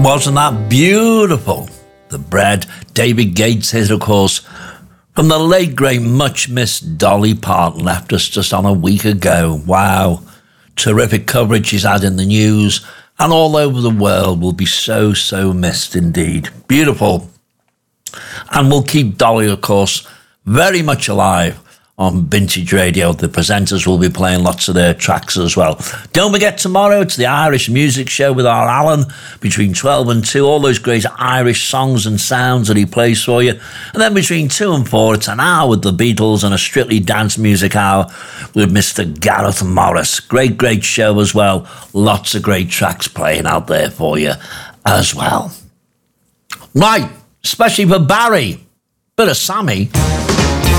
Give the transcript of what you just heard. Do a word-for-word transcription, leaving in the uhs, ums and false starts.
Wasn't that beautiful? The Bread, David Gates hit, of course, from the late, great, much-missed Dolly Parton, left us just on a week ago. Wow. Terrific coverage she's had in the news and all over the world. Will be so, so missed indeed. Beautiful. And we'll keep Dolly, of course, very much alive on Vintage Radio. The presenters will be playing lots of their tracks as well. Don't forget, tomorrow it's the Irish Music Show with our Alan between twelve and two. All those great Irish songs and sounds that he plays for you. And then between two and four, it's an hour with the Beatles and a Strictly Dance Music Hour with Mister Gareth Morris. Great, great show as well. Lots of great tracks playing out there for you as well. Right, especially for Barry. Bit of Sammy.